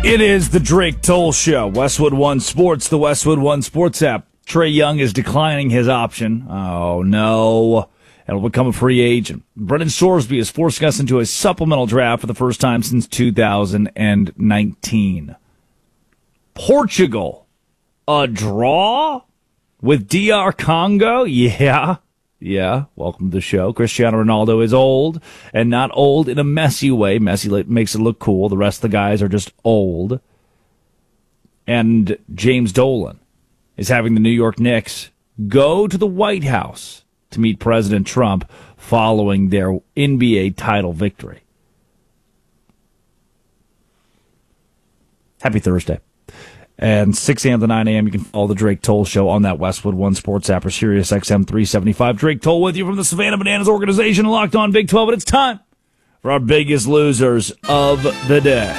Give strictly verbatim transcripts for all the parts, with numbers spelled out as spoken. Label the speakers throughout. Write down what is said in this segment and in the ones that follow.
Speaker 1: It is the Drake Toll Show. Westwood One Sports, the Westwood One Sports app. Trae Young is declining his option. Oh, no. And will become a free agent. Brendan Sorsby is forcing us into a supplemental draft for the first time since two thousand nineteen. Portugal, a draw with D R Congo? Yeah. Yeah, welcome to the show. Cristiano Ronaldo is old, and not old in a messy way. Messi makes it look cool. The rest of the guys are just old. And James Dolan is having the New York Knicks go to the White House to meet President Trump following their N B A title victory. Happy Thursday. And six a.m. to nine a.m., you can follow the Drake Toll Show on that Westwood One Sports app or Sirius X M three seventy-five. Drake Toll with you from the Savannah Bananas organization, Locked On Big twelve, and it's time for our biggest losers of the day.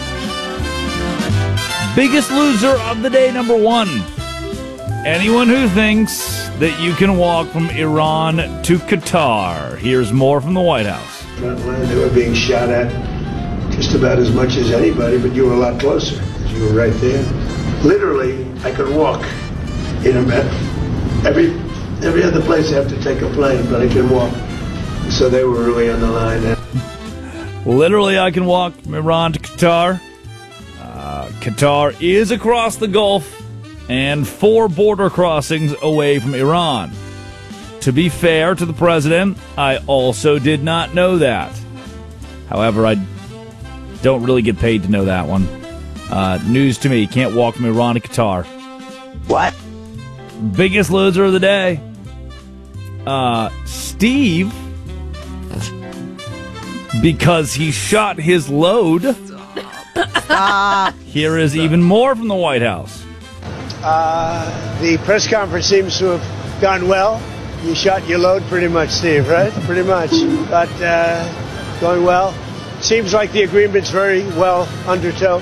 Speaker 1: Biggest loser of the day, number one. Anyone who thinks that you can walk from Iran to Qatar. Here's more from the White House.
Speaker 2: Front line, they were being shot at just about as much as anybody, but you were a lot closer. You were right there. Literally, I could walk in a minute. Every every other place I have to take a plane, but I can walk. So they were really on the line.
Speaker 1: Literally, I can walk from Iran to Qatar. Uh, Qatar is across the Gulf and four border crossings away from Iran. To be fair to the president, I also did not know that. However, I don't really get paid to know that one. Uh, news to me, can't walk from Iran to Qatar.
Speaker 3: What?
Speaker 1: Biggest loser of the day. Uh, Steve, because he shot his load.
Speaker 3: Stop.
Speaker 1: Here is even more from the White House.
Speaker 2: Uh, the press conference seems to have gone well. You shot your load pretty much, Steve, right? Pretty much. But uh, going well. Seems like the agreement's very well undertow.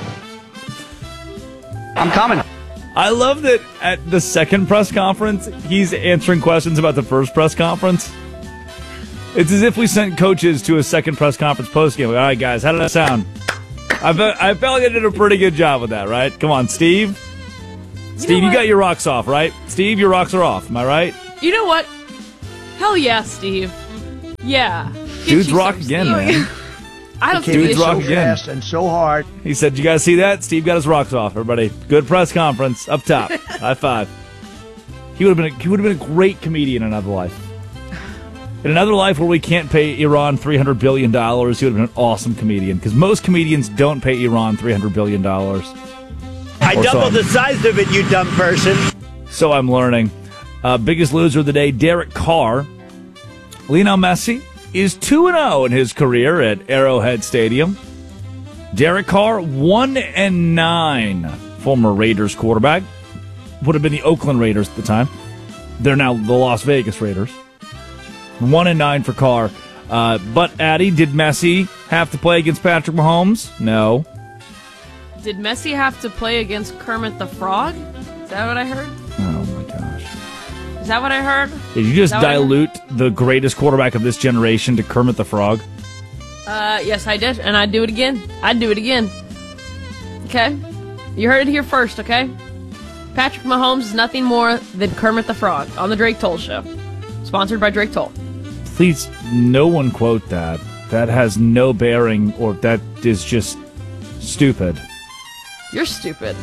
Speaker 3: I'm coming.
Speaker 1: I love that at the second press conference, he's answering questions about the first press conference. It's as if we sent coaches to a second press conference postgame. All right, guys, how did that sound? I felt, I felt like I did a pretty good job with that, right? Come on, Steve.
Speaker 4: You
Speaker 1: Steve,
Speaker 4: know
Speaker 1: you got your rocks off, right? Steve, your rocks are off. Am I right?
Speaker 4: You know what? Hell yeah, Steve. Yeah. Get
Speaker 1: Dude's
Speaker 4: you
Speaker 1: rock
Speaker 4: some,
Speaker 1: again,
Speaker 4: Steve.
Speaker 1: man.
Speaker 4: I don't think
Speaker 1: Dude's
Speaker 4: we
Speaker 1: rock
Speaker 4: should.
Speaker 1: again.
Speaker 2: Fast and so hard.
Speaker 1: He said, you guys see that? Steve got his rocks off, everybody. Good press conference. Up top. High five. He would have been a, he would have been a great comedian in another life. In another life where we can't pay Iran three hundred billion dollars, he would have been an awesome comedian. Because most comedians don't pay Iran three hundred billion dollars.
Speaker 3: I
Speaker 1: Or
Speaker 3: doubled
Speaker 1: so.
Speaker 3: the size of it, you dumb person.
Speaker 1: So I'm learning. Uh, biggest loser of the day, Derek Carr. Lionel Messi is two and oh in his career at Arrowhead Stadium. Derek Carr, one and nine, former Raiders quarterback. Would have been the Oakland Raiders at the time. They're now the Las Vegas Raiders. One and nine for Carr. Uh, but, Addy, did Messi have to play against Patrick Mahomes? No.
Speaker 4: Did Messi have to play against Kermit the Frog? Is that what I heard?
Speaker 1: Oh, my gosh.
Speaker 4: Is that what I heard?
Speaker 1: Did you just
Speaker 4: Is that what I heard?
Speaker 1: dilute the greatest quarterback of this generation to Kermit the Frog?
Speaker 4: Uh, yes, I did, and I'd do it again. I'd do it again. Okay? You heard it here first, okay? Patrick Mahomes is nothing more than Kermit the Frog on the Drake Toll Show. Sponsored by Drake Toll.
Speaker 1: Please, no one quote that. That has no bearing, or that is just stupid.
Speaker 4: You're stupid.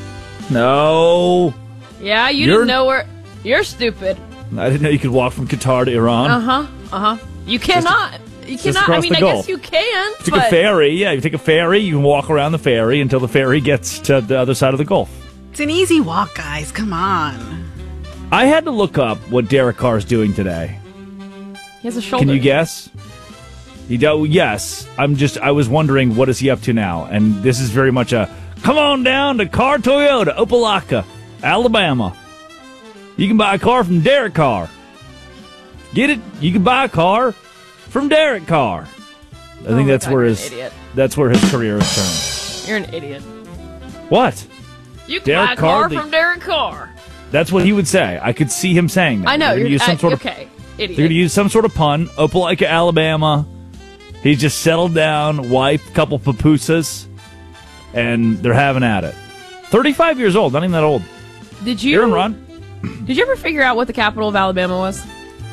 Speaker 1: No.
Speaker 4: Yeah, you
Speaker 1: You're-
Speaker 4: didn't know where... You're stupid.
Speaker 1: I didn't know you could walk from Qatar to Iran.
Speaker 4: Uh-huh, uh-huh. You cannot. You
Speaker 1: just
Speaker 4: cannot. I
Speaker 1: across
Speaker 4: mean,
Speaker 1: the
Speaker 4: I
Speaker 1: Gulf.
Speaker 4: guess you can,
Speaker 1: You take
Speaker 4: but...
Speaker 1: a ferry, yeah, you take a ferry, you can walk around the ferry until the ferry gets to the other side of the Gulf.
Speaker 5: It's an easy walk, guys. Come on.
Speaker 1: I had to look up what Derek Carr's doing today.
Speaker 4: He has a shoulder.
Speaker 1: Can you guess? He do, yes. I'm just, I was wondering, what is he up to now? And this is very much a, come on down to Car Toyota, Opelika, Alabama. You can buy a car from Derek Carr. Get it? You can buy a car from Derek Carr. I
Speaker 4: Oh
Speaker 1: think
Speaker 4: my
Speaker 1: that's
Speaker 4: God,
Speaker 1: where
Speaker 4: you're an
Speaker 1: his
Speaker 4: idiot.
Speaker 1: that's where his career is turned.
Speaker 4: You're an idiot.
Speaker 1: What?
Speaker 4: You can
Speaker 1: Derek
Speaker 4: buy a
Speaker 1: Carr,
Speaker 4: car
Speaker 1: the-
Speaker 4: from Derek Carr.
Speaker 1: That's what he would say. I could see him saying that.
Speaker 4: I know.
Speaker 1: They're
Speaker 4: You're
Speaker 1: gonna use some
Speaker 4: uh,
Speaker 1: sort of,
Speaker 4: okay.
Speaker 1: They're
Speaker 4: Idiot.
Speaker 1: going to use some sort of pun. Opelika, Alabama. He's just settled down, wife, couple papusas. and they're having at it. thirty-five years old, not even that old.
Speaker 4: Did you
Speaker 1: Aaron Ron?
Speaker 4: Did you ever figure out what the capital of Alabama was?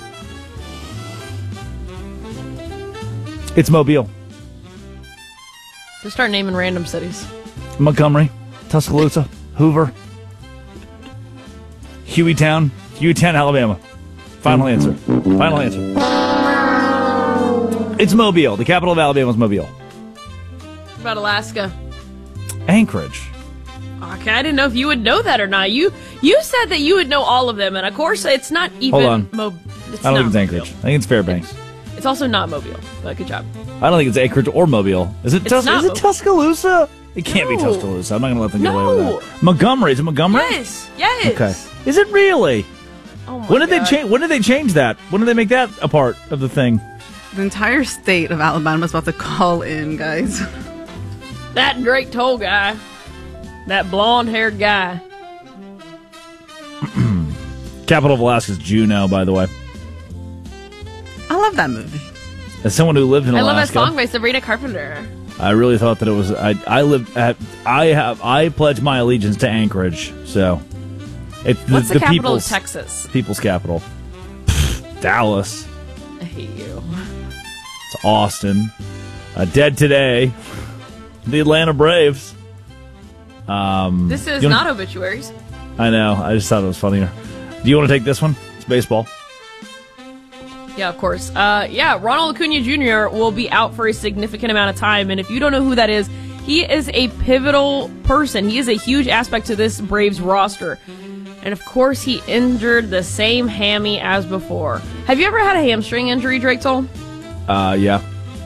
Speaker 1: It's Mobile.
Speaker 4: Just start naming random cities.
Speaker 1: Montgomery, Tuscaloosa, Hoover, Hueytown, Hueytown, Alabama. Final answer. Final answer. It's Mobile. The capital of Alabama is Mobile.
Speaker 4: What about Alaska?
Speaker 1: Anchorage.
Speaker 4: Okay, I didn't know if you would know that or not. You you said that you would know all of them, and of course, it's not even.
Speaker 1: Hold on.
Speaker 4: Mo- it's
Speaker 1: I don't
Speaker 4: not
Speaker 1: think it's
Speaker 4: Mobile.
Speaker 1: Anchorage. I think it's Fairbanks.
Speaker 4: It's also not Mobile, but good job.
Speaker 1: I don't think it's Anchorage or Mobile. Is it?
Speaker 4: It's
Speaker 1: Tus-
Speaker 4: not
Speaker 1: is it
Speaker 4: Mobile.
Speaker 1: Tuscaloosa? It can't be
Speaker 4: No.
Speaker 1: Tuscaloosa. I'm not going to let them get away
Speaker 4: No.
Speaker 1: with that. Montgomery. Is it Montgomery?
Speaker 4: Yes, yes.
Speaker 1: Okay. Is it really?
Speaker 4: Oh my
Speaker 1: When did
Speaker 4: God.
Speaker 1: they change? When did they change that? When did they make that a part of the thing?
Speaker 5: The entire state of Alabama is about to call in, guys.
Speaker 4: That Drake Toll guy, that blonde-haired guy.
Speaker 1: Capital of Alaska is Juneau, by the way.
Speaker 5: I love that movie.
Speaker 1: As someone who lived in
Speaker 4: I love that
Speaker 1: Alaska,
Speaker 4: song by Sabrina Carpenter.
Speaker 1: I really thought that it was. I I live at. I have. I pledge my allegiance to Anchorage. So, it's
Speaker 4: What's the,
Speaker 1: the
Speaker 4: capital
Speaker 1: people's
Speaker 4: of Texas?
Speaker 1: people's capital. Pfft, Dallas.
Speaker 4: I hate you.
Speaker 1: It's Austin. Uh, dead today. The Atlanta Braves. Um,
Speaker 4: This is
Speaker 1: you wanna-
Speaker 4: not obituaries.
Speaker 1: I know. I just thought it was funnier. Do you want to take this one? It's baseball.
Speaker 4: Yeah, of course. Uh, yeah, Ronald Acuna Junior will be out for a significant amount of time, and if you don't know who that is, he is a pivotal person. He is a huge aspect to this Braves roster. And of course, he injured the same hammy as before. Have you ever had a hamstring injury, Drake Toll?
Speaker 1: Uh, yeah.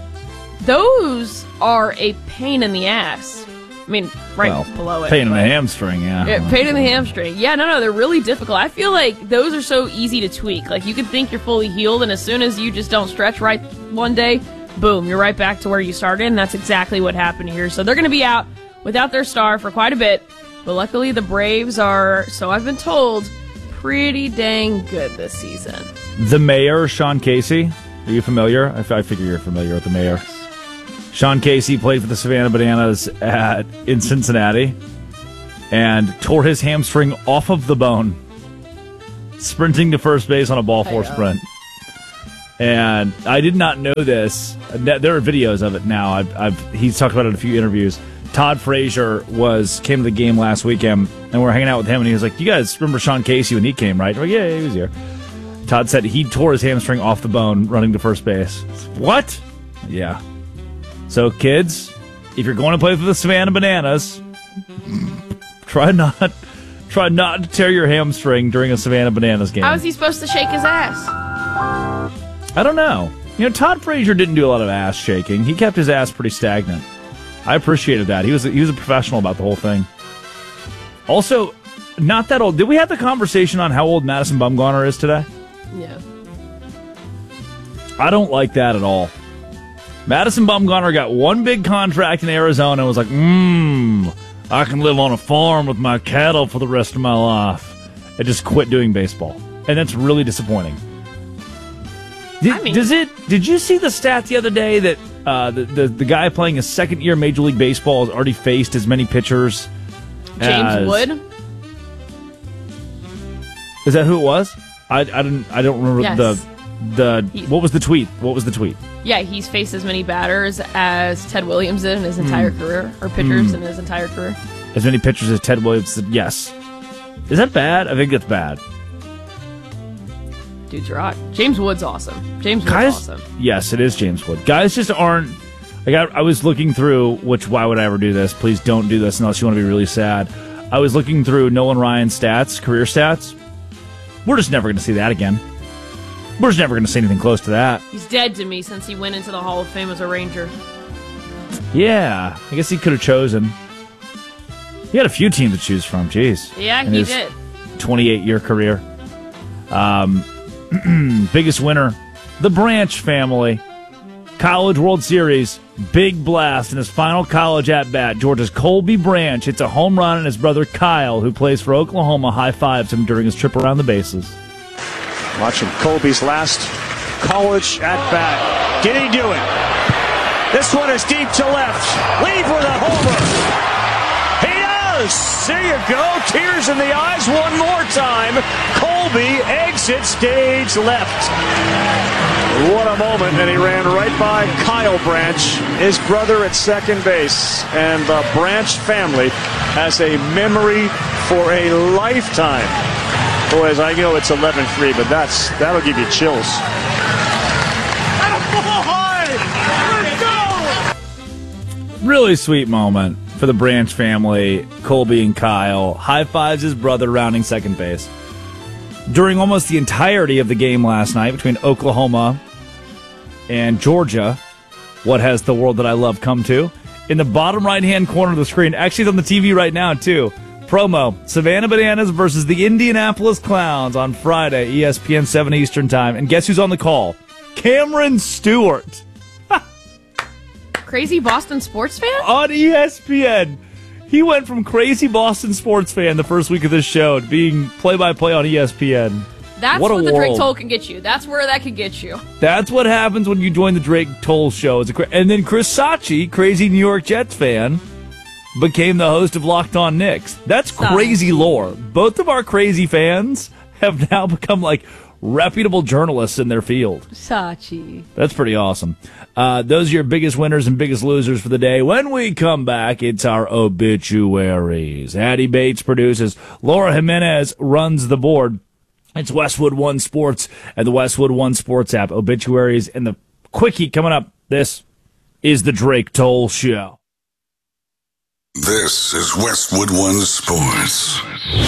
Speaker 4: Those are a pain in the ass. I mean, right
Speaker 1: Well,
Speaker 4: below it.
Speaker 1: pain in the
Speaker 4: but-
Speaker 1: hamstring. Yeah.
Speaker 4: Yeah, pain in the hamstring. Yeah, no, no, they're really difficult. I feel like those are so easy to tweak. Like, you could think you're fully healed, and as soon as you just don't stretch right one day, boom, you're right back to where you started, and that's exactly what happened here. So they're going to be out without their star for quite a bit, but luckily the Braves are, so I've been told, pretty dang good this season.
Speaker 1: The mayor, Sean Casey. Are you familiar? I, f- I figure you're familiar with the mayor. Sean Casey played for the Savannah Bananas at in Cincinnati and tore his hamstring off of the bone, sprinting to first base on a ball four sprint. And I did not know this. There are videos of it now. I've, I've he's talked about it in a few interviews. Todd Frazier was came to the game last weekend, and we we're hanging out with him, and he was like, "You guys remember Sean Casey when he came, right?" We're like, yeah, he was here. Todd said he tore his hamstring off the bone running to first base. What? Yeah. So, kids, if you're going to play for the Savannah Bananas, try not try not to tear your hamstring during a Savannah Bananas game.
Speaker 4: How is he supposed to shake his ass?
Speaker 1: I don't know. You know, Todd Frazier didn't do a lot of ass shaking. He kept his ass pretty stagnant. I appreciated that. He was a, he was a professional about the whole thing. Also, not that old. Did we have the conversation on how old Madison Bumgarner is today?
Speaker 4: Yeah.
Speaker 1: I don't like that at all. Madison Bumgarner got one big contract in Arizona and was like, mmm, I can live on a farm with my cattle for the rest of my life. And just quit doing baseball. And that's really disappointing. Did,
Speaker 4: I mean-
Speaker 1: does it? Did you see the stat the other day that uh, the, the the guy playing his second year Major League Baseball has already faced as many pitchers?
Speaker 4: James
Speaker 1: as-
Speaker 4: Wood?
Speaker 1: Is that who it was? I, I didn't. I don't remember
Speaker 4: Yes.
Speaker 1: the the.
Speaker 4: He-
Speaker 1: What was the tweet? What was the tweet?
Speaker 4: Yeah, he's faced as many batters as Ted Williams did in his entire
Speaker 1: Hmm.
Speaker 4: career, or pitchers in his entire career.
Speaker 1: As many pitchers as Ted Williams did. Yes. Is that bad? I think that's bad.
Speaker 4: Dude's rock. James Wood's awesome. James Wood's
Speaker 1: Guys,
Speaker 4: awesome.
Speaker 1: yes, it is James Wood. Guys just aren't. Like I, I was looking through, which why would I ever do this? Please don't do this unless you want to be really sad. I was looking through Nolan Ryan's stats, career stats. We're just never going to see that again. We're just never going to see anything close to that.
Speaker 4: He's dead to me since he went into the Hall of Fame as a Ranger.
Speaker 1: Yeah, I guess he could have chosen. He had a few teams to choose from. Jeez.
Speaker 4: Yeah,
Speaker 1: In
Speaker 4: he
Speaker 1: his
Speaker 4: did.
Speaker 1: twenty-eight year career. Um, biggest winner, the Branch family. College World Series, big blast in his final college at-bat. Georgia's Colby Branch hits a home run, and his brother Kyle, who plays for Oklahoma, high-fives him during his trip around the bases.
Speaker 6: Watching Colby's last college at-bat. Did he do it? This one is deep to left. Leave with a homer. you go. Tears in the eyes one more time. Colby exits stage left. What a moment, and he ran right by Kyle Branch, his brother at second base, and the Branch family has a memory for a lifetime. Boys, I know it's eleven three, but that's that'll give you chills.
Speaker 1: Really sweet moment for the Branch family, Colby and Kyle. High fives his brother rounding second base. During almost the entirety of the game last night between Oklahoma and Georgia, what has the world that I love come to? In the bottom right-hand corner of the screen, actually it's on the T V right now too, promo, Savannah Bananas versus the Indianapolis Clowns on Friday, E S P N seven Eastern Time. And guess who's on the call? Cameron Stewart.
Speaker 4: Crazy Boston sports fan?
Speaker 1: On E S P N. He went from crazy Boston sports fan the first week of this show to being play-by-play on E S P N.
Speaker 4: That's
Speaker 1: what,
Speaker 4: what the
Speaker 1: world.
Speaker 4: Drake Toll can get you. That's where that could get you.
Speaker 1: That's what happens when you join the Drake Toll show. It's a cra- and then Chris Sachi, crazy New York Jets fan, became the host of Locked On Knicks. That's crazy lore. Both of our crazy fans have now become like reputable journalists in their field.
Speaker 4: Sachi.
Speaker 1: That's pretty awesome. Uh, those are your biggest winners and biggest losers for the day. When we come back, it's our obituaries. Addie Bates produces. Laura Jimenez runs the board. It's Westwood One Sports and the Westwood One Sports app. Obituaries and the quickie coming up. This is the Drake Toll Show.
Speaker 7: This is Westwood One Sports.